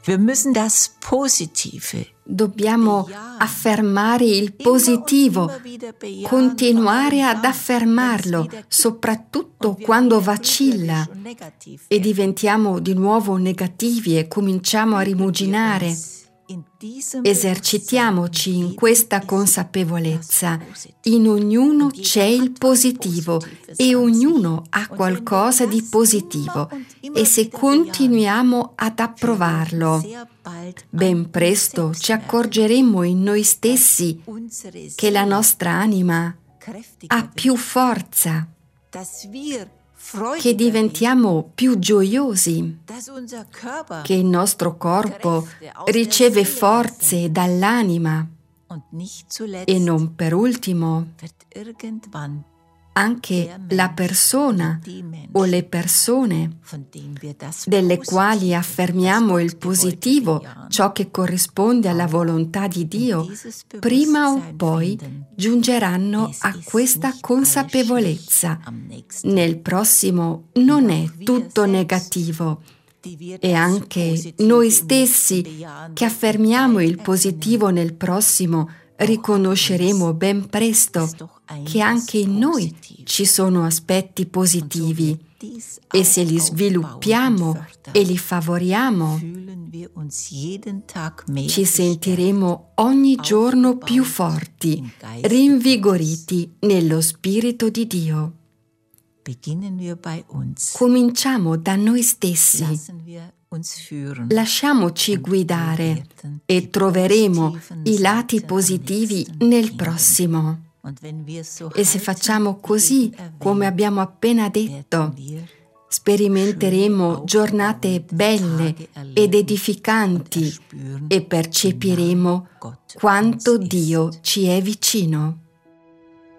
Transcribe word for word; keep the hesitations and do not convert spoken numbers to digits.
Wir müssen das Positive. Dobbiamo affermare il positivo, continuare ad affermarlo, soprattutto quando vacilla e diventiamo di nuovo negativi e cominciamo a rimuginare. Esercitiamoci in questa consapevolezza. In ognuno c'è il positivo e ognuno ha qualcosa di positivo. E se continuiamo ad approvarlo, ben presto ci accorgeremo in noi stessi che la nostra anima ha più forza, che diventiamo più gioiosi, che il nostro corpo riceve forze dall'anima e non per ultimo anche la persona o le persone delle quali affermiamo il positivo, ciò che corrisponde alla volontà di Dio, prima o poi giungeranno a questa consapevolezza. Nel prossimo non è tutto negativo. E anche noi stessi che affermiamo il positivo nel prossimo riconosceremo ben presto che anche in noi ci sono aspetti positivi e se li sviluppiamo e li favoriamo ci sentiremo ogni giorno più forti, rinvigoriti nello Spirito di Dio. Cominciamo da noi stessi. Lasciamoci guidare e troveremo i lati positivi nel prossimo. E se facciamo così, come abbiamo appena detto, sperimenteremo giornate belle ed edificanti e percepiremo quanto Dio ci è vicino.